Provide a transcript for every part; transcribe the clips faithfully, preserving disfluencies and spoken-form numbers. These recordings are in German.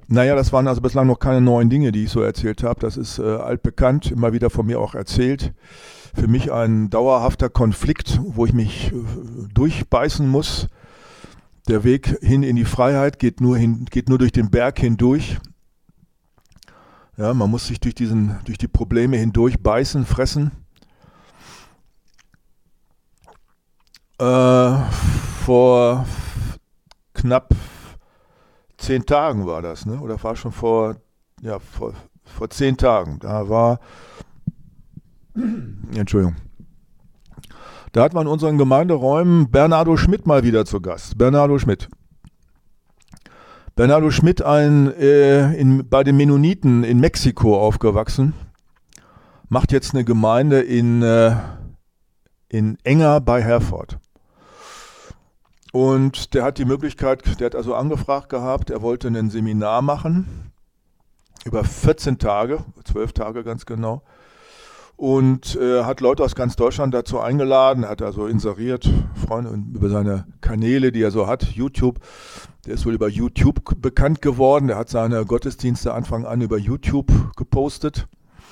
Naja, das waren also bislang noch keine neuen Dinge, die ich so erzählt habe. Das ist äh, altbekannt, immer wieder von mir auch erzählt. Für mich ein dauerhafter Konflikt, wo ich mich äh, durchbeißen muss. Der Weg hin in die Freiheit geht nur, hin, geht nur durch den Berg hindurch. Ja, man muss sich durch, diesen, durch die Probleme hindurch beißen, fressen. Äh, vor knapp zehn Tagen war das, ne? Oder war schon vor, ja, vor, vor zehn Tagen. Da war, Entschuldigung, da hat man in unseren Gemeinderäumen Bernardo Schmidt mal wieder zu Gast. Bernardo Schmidt. Bernardo Schmidt, ein äh, in, bei den Mennoniten in Mexiko aufgewachsen, macht jetzt eine Gemeinde in, äh, in Enger bei Herford. Und der hat die Möglichkeit, der hat also angefragt gehabt, er wollte ein Seminar machen, über vierzehn Tage, zwölf Tage ganz genau, und äh, hat Leute aus ganz Deutschland dazu eingeladen, hat also inseriert, Freunde über seine Kanäle, die er so hat, YouTube. Der ist wohl über YouTube bekannt geworden, der hat seine Gottesdienste Anfang an über YouTube gepostet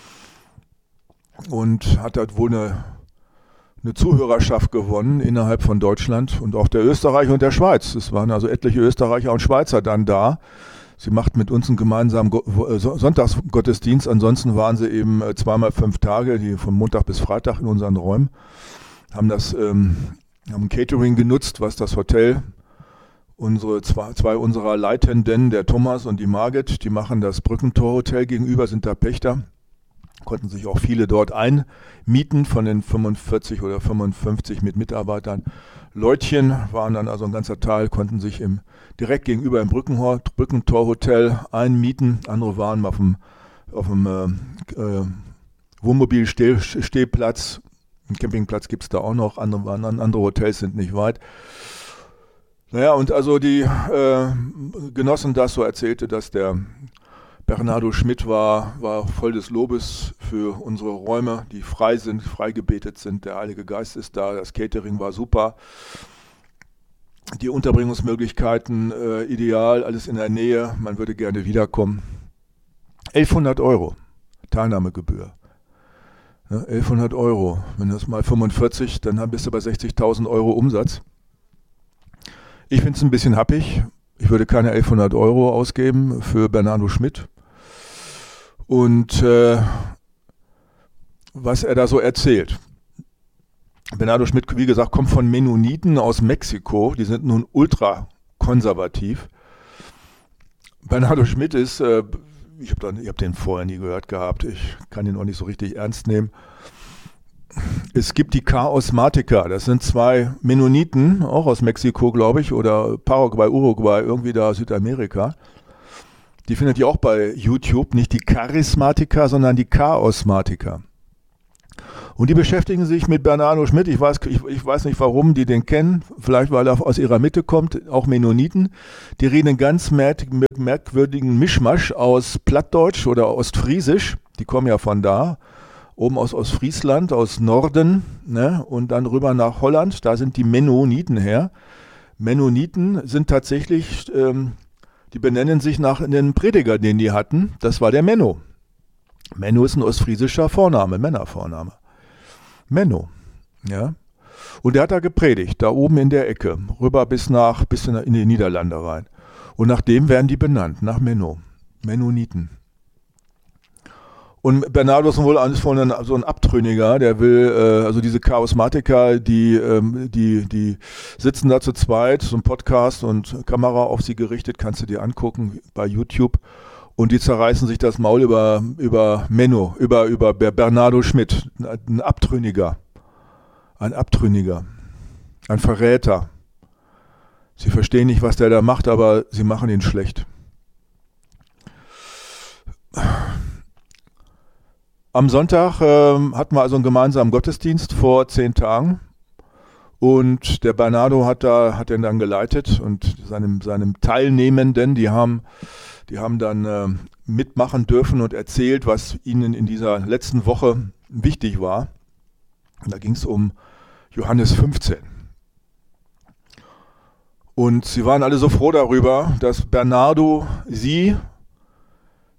und hat halt wohl eine eine Zuhörerschaft gewonnen innerhalb von Deutschland und auch der Österreicher und der Schweiz. Es waren also etliche Österreicher und Schweizer dann da. Sie machten mit uns einen gemeinsamen Sonntagsgottesdienst. Ansonsten waren sie eben zweimal fünf Tage, die von Montag bis Freitag in unseren Räumen, haben das ähm, haben Catering genutzt, was das Hotel, unsere zwei, zwei unserer Leitenden, der Thomas und die Margit, die machen das Brückentor-Hotel gegenüber, sind da Pächter. Konnten sich auch viele dort einmieten von den fünfundvierzig oder fünfundfünfzig mit Mitarbeitern. Leutchen waren dann also ein ganzer Teil, konnten sich im, direkt gegenüber im Brückentor-Hotel einmieten. Andere waren auf dem, auf dem äh, äh, Wohnmobilstehplatz. Einen Campingplatz gibt es da auch noch. Andere, andere Hotels sind nicht weit. Naja, und also die äh, Genossen das so erzählte, dass der Bernardo Schmidt war, war voll des Lobes für unsere Räume, die frei sind, frei gebetet sind. Der Heilige Geist ist da, das Catering war super. Die Unterbringungsmöglichkeiten äh, ideal, alles in der Nähe, man würde gerne wiederkommen. elfhundert Euro Teilnahmegebühr. Ja, elfhundert Euro, wenn das mal fünfundvierzig, dann bist du bei sechzigtausend Euro Umsatz. Ich finde es ein bisschen happig. Ich würde keine elfhundert Euro ausgeben für Bernardo Schmidt. Und äh, was er da so erzählt. Bernardo Schmidt, wie gesagt, kommt von Mennoniten aus Mexiko. Die sind nun ultra konservativ. Bernardo Schmidt ist, äh, ich habe hab den vorher nie gehört gehabt, ich kann ihn auch nicht so richtig ernst nehmen. Es gibt die Charismatiker, das sind zwei Mennoniten, auch aus Mexiko, glaube ich, oder Paraguay, Uruguay, irgendwie da Südamerika. Die findet ihr auch bei YouTube, nicht die Charismatiker, sondern die Chaosmatiker. Und die beschäftigen sich mit Bernardo Schmidt. Ich weiß, ich, ich weiß nicht, warum die den kennen. Vielleicht, weil er aus ihrer Mitte kommt, auch Mennoniten. Die reden einen ganz merkwürdigen Mischmasch aus Plattdeutsch oder Ostfriesisch. Die kommen ja von da. Oben aus Ostfriesland, aus Norden, ne, und dann rüber nach Holland, da sind die Mennoniten her. Mennoniten sind tatsächlich, ähm, die benennen sich nach einem Prediger, den die hatten, das war der Menno. Menno ist ein ostfriesischer Vorname, Männervorname. Menno, ja. Und der hat da gepredigt, da oben in der Ecke, rüber bis nach, bis in die Niederlande rein. Und nach dem werden die benannt, nach Menno, Mennoniten. Und Bernardo ist wohl so ein Abtrünniger, der will, äh, also diese Charismatiker, die, ähm, die, die sitzen da zu zweit, so ein Podcast und Kamera auf sie gerichtet, kannst du dir angucken bei YouTube. Und die zerreißen sich das Maul über, über Menno, über, über Bernardo Schmidt, ein Abtrünniger, ein Abtrünniger, ein Verräter. Sie verstehen nicht, was der da macht, aber sie machen ihn schlecht. Am Sonntag äh, hatten wir also einen gemeinsamen Gottesdienst vor zehn Tagen und der Bernardo hat da hat den dann geleitet und seinem, seinem Teilnehmenden, die haben, die haben dann äh, mitmachen dürfen und erzählt, was ihnen in dieser letzten Woche wichtig war. Und da ging es um Johannes fünfzehn. Und sie waren alle so froh darüber, dass Bernardo sie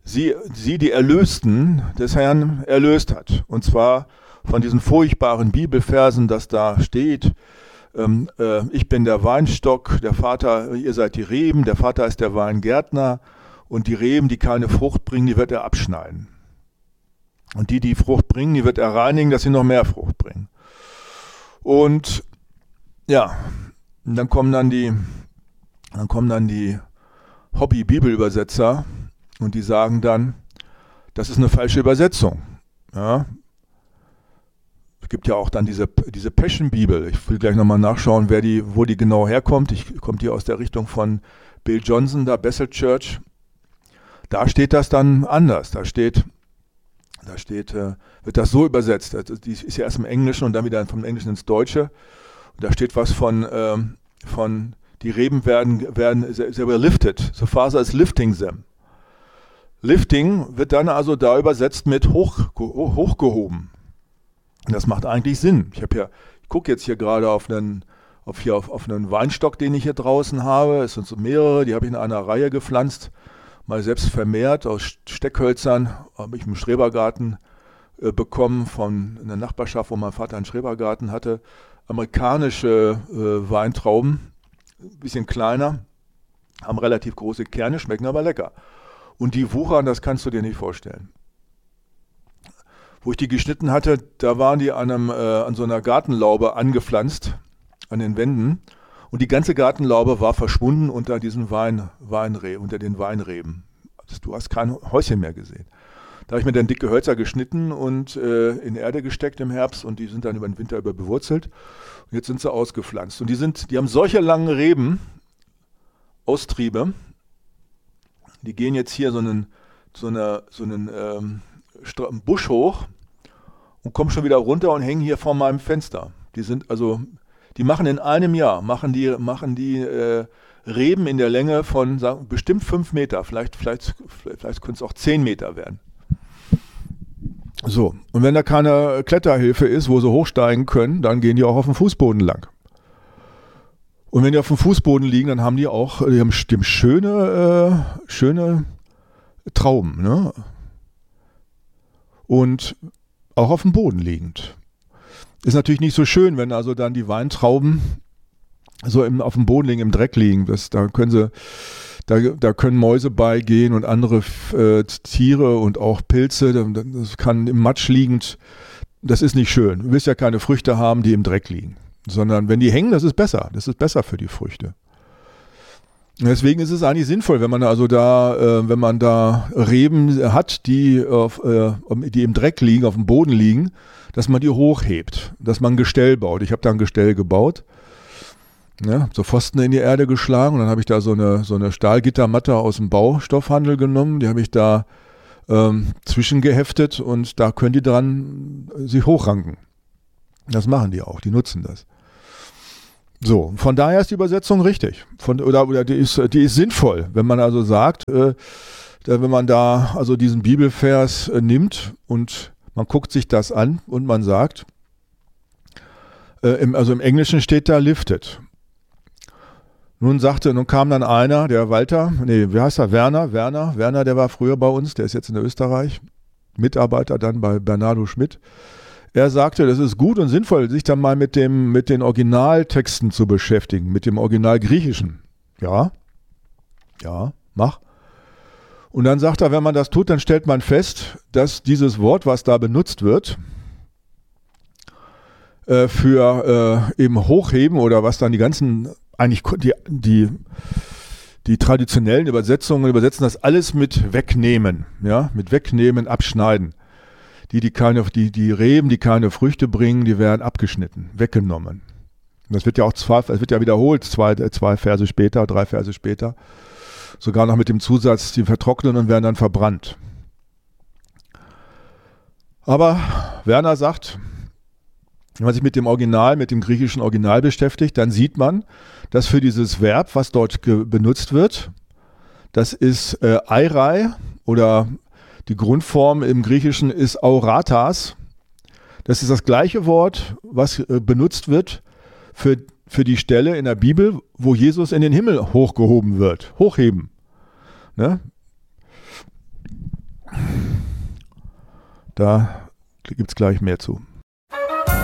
sie, sie die Erlösten des Herrn erlöst hat. Und zwar von diesen furchtbaren Bibelversen, dass da steht, ähm, äh, ich bin der Weinstock, der Vater, ihr seid die Reben, der Vater ist der Weingärtner und die Reben, die keine Frucht bringen, die wird er abschneiden. Und die, die Frucht bringen, die wird er reinigen, dass sie noch mehr Frucht bringen. Und ja, und dann kommen dann die, dann kommen dann die Hobby-Bibelübersetzer und die sagen dann, das ist eine falsche Übersetzung. Ja. Es gibt ja auch dann diese, diese Passion-Bibel. Ich will gleich nochmal nachschauen, wer die, wo die genau herkommt. Ich kommt die aus der Richtung von Bill Johnson, da Bethel Church. Da steht das dann anders. Da steht, da steht, äh, wird das so übersetzt. Also die ist ja erst im Englischen und dann wieder vom Englischen ins Deutsche. Und da steht was von, ähm, von die Reben werden, werden they were lifted. The Father is lifting them. Lifting wird dann also da übersetzt mit hoch, hochgehoben. Und das macht eigentlich Sinn. Ich habe ja, ich gucke jetzt hier gerade auf einen, auf hier auf, auf einen Weinstock, den ich hier draußen habe. Es sind so mehrere, die habe ich in einer Reihe gepflanzt, mal selbst vermehrt aus Steckhölzern, habe ich im Schrebergarten äh, bekommen von einer Nachbarschaft, wo mein Vater einen Schrebergarten hatte. Amerikanische äh, Weintrauben, ein bisschen kleiner, haben relativ große Kerne, schmecken aber lecker. Und die wuchern, das kannst du dir nicht vorstellen. Wo ich die geschnitten hatte, da waren die an, einem, äh, an so einer Gartenlaube angepflanzt, an den Wänden. Und die ganze Gartenlaube war verschwunden unter diesen Wein, Weinreben, unter den Weinreben. Also du hast kein Häuschen mehr gesehen. Da habe ich mir dann dicke Hölzer geschnitten und äh, in Erde gesteckt im Herbst und die sind dann über den Winter über bewurzelt. Und jetzt sind sie ausgepflanzt. Und die, sind, die haben solche langen Reben, Austriebe, die gehen jetzt hier so einen, so eine, so einen ähm, Busch hoch und kommen schon wieder runter und hängen hier vor meinem Fenster. Die sind also, die machen in einem Jahr, machen die, machen die äh, Reben in der Länge von sagen, bestimmt fünf Meter, vielleicht, vielleicht, vielleicht können es auch zehn Meter werden. So, und wenn da keine Kletterhilfe ist, wo sie hochsteigen können, dann gehen die auch auf dem Fußboden lang. Und wenn die auf dem Fußboden liegen, dann haben die auch die haben, die haben schöne, äh, schöne Trauben, ne? Und auch auf dem Boden liegend. Ist natürlich nicht so schön, wenn also dann die Weintrauben so im, auf dem Boden liegen, im Dreck liegen. Das, da können sie, da, da können Mäuse beigehen und andere äh, Tiere und auch Pilze. Das kann im Matsch liegend, das ist nicht schön. Du willst ja keine Früchte haben, die im Dreck liegen. Sondern wenn die hängen, das ist besser. Das ist besser für die Früchte. Deswegen ist es eigentlich sinnvoll, wenn man also da, äh, wenn man da Reben hat, die, äh, die im Dreck liegen, auf dem Boden liegen, dass man die hochhebt, dass man ein Gestell baut. Ich habe da ein Gestell gebaut, ja, so Pfosten in die Erde geschlagen und dann habe ich da so eine, so eine Stahlgittermatte aus dem Baustoffhandel genommen, die habe ich da ähm, zwischengeheftet und da können die dran sich hochranken. Das machen die auch, die nutzen das. So, von daher ist die Übersetzung richtig. Von, oder oder die, ist, die ist sinnvoll, wenn man also sagt, äh, wenn man da also diesen Bibelvers äh, nimmt und man guckt sich das an und man sagt, äh, im, also im Englischen steht da lifted. Nun sagte, nun kam dann einer, der Walter, nee, wie heißt er, Werner, Werner, Werner, der war früher bei uns, der ist jetzt in Österreich, Mitarbeiter dann bei Bernardo Schmidt. Er sagte, das ist gut und sinnvoll, sich dann mal mit dem, mit den Originaltexten zu beschäftigen, mit dem Originalgriechischen. Ja, ja, mach. Und dann sagt er, wenn man das tut, dann stellt man fest, dass dieses Wort, was da benutzt wird, äh, für äh, eben Hochheben oder was dann die ganzen, eigentlich die, die, die traditionellen Übersetzungen übersetzen das alles mit wegnehmen, ja, mit wegnehmen, abschneiden. Die, die, keine, die, die Reben, die keine Früchte bringen, die werden abgeschnitten, weggenommen. Das wird ja auch zwei, es wird ja wiederholt, zwei, zwei Verse später, drei Verse später. Sogar noch mit dem Zusatz, die vertrocknen und werden dann verbrannt. Aber Werner sagt, wenn man sich mit dem Original, mit dem griechischen Original beschäftigt, dann sieht man, dass für dieses Verb, was dort benutzt wird, das ist äh, Eirai oder die Grundform im Griechischen ist Auratas. Das ist das gleiche Wort, was äh, benutzt wird für, für die Stelle in der Bibel, wo Jesus in den Himmel hochgehoben wird. Hochheben. Ne? Da gibt es gleich mehr zu.